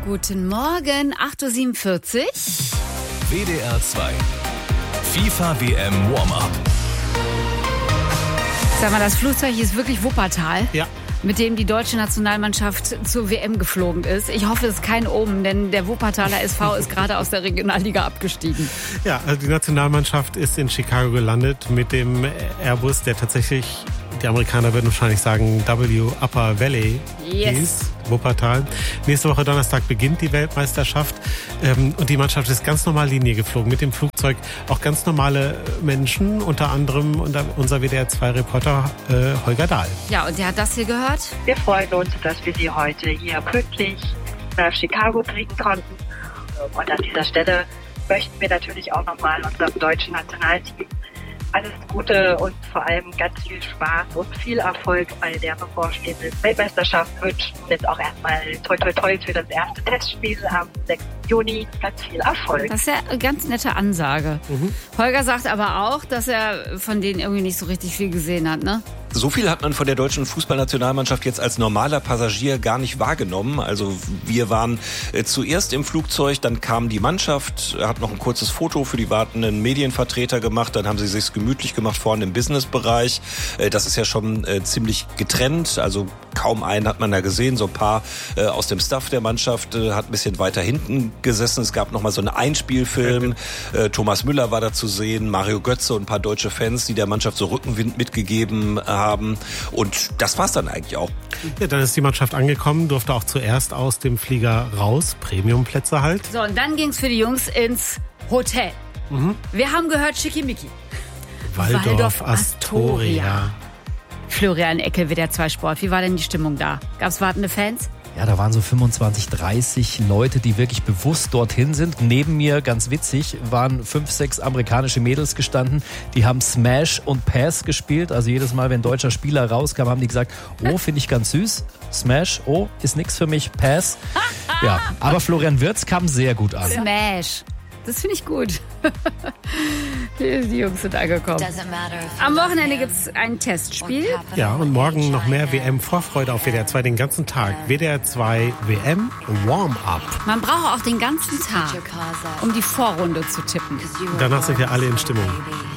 Guten Morgen, 8.47 Uhr. WDR 2. FIFA WM Warm-Up. Sag mal, das Flugzeug ist wirklich Wuppertal. Ja. Mit dem die deutsche Nationalmannschaft zur WM geflogen ist. Ich hoffe, es ist kein Omen, denn der Wuppertaler SV ist gerade aus der Regionalliga abgestiegen. Ja, also die Nationalmannschaft ist in Chicago gelandet mit dem Airbus, der tatsächlich, die Amerikaner würden wahrscheinlich sagen, W Upper Valley hieß, Wuppertal. Nächste Woche Donnerstag beginnt die Weltmeisterschaft und die Mannschaft ist ganz normal Linie geflogen. Mit dem Flugzeug auch ganz normale Menschen, unter anderem unser WDR-2-Reporter Holger Dahl. Ja, und der hat das hier gehört. Wir freuen uns, dass wir Sie heute hier pünktlich nach Chicago kriegen konnten. Und an dieser Stelle möchten wir natürlich auch nochmal unserem deutschen Nationalteam alles Gute und vor allem ganz viel Spaß und viel Erfolg bei der bevorstehenden Weltmeisterschaft wünschen. Jetzt auch erstmal toi toi toi für das erste Testspiel am 6. Juni. Ganz viel Erfolg. Das ist ja eine ganz nette Ansage. Holger sagt aber auch, dass er von denen irgendwie nicht so richtig viel gesehen hat, ne? So viel hat man von der deutschen Fußballnationalmannschaft jetzt als normaler Passagier gar nicht wahrgenommen. Also wir waren zuerst im Flugzeug, dann kam die Mannschaft, hat noch ein kurzes Foto für die wartenden Medienvertreter gemacht, dann haben sie sich's gemütlich gemacht vorne im Businessbereich. Das ist ja schon ziemlich getrennt, also kaum einen hat man da gesehen. So ein paar aus dem Staff der Mannschaft hat ein bisschen weiter hinten gesessen. Es gab noch mal so einen Einspielfilm. Thomas Müller war da zu sehen, Mario Götze und ein paar deutsche Fans, die der Mannschaft so Rückenwind mitgegeben haben. Und das war's dann eigentlich auch. Ja, dann ist die Mannschaft angekommen, durfte auch zuerst aus dem Flieger raus, Premiumplätze halt. So, und dann ging's für die Jungs ins Hotel. Wir haben gehört Schickimicki. Waldorf Astoria. Florian Eckel, WDR 2 Sport. Wie war denn die Stimmung da? Gab's wartende Fans? Ja, da waren so 25, 30 Leute, die wirklich bewusst dorthin sind. Neben mir, ganz witzig, waren 5, 6 amerikanische Mädels gestanden. Die haben Smash und Pass gespielt. Also jedes Mal, wenn ein deutscher Spieler rauskam, haben die gesagt, oh, finde ich ganz süß. Smash, oh, ist nix für mich. Pass. Ja, aber Florian Wirtz kam sehr gut an. Smash. Das finde ich gut. Die Jungs sind angekommen. Am Wochenende gibt es ein Testspiel. Ja, und morgen noch mehr WM-Vorfreude auf WDR 2 den ganzen Tag. WDR 2 WM Warm-Up. Man braucht auch den ganzen Tag, um die Vorrunde zu tippen. Danach sind wir alle in Stimmung.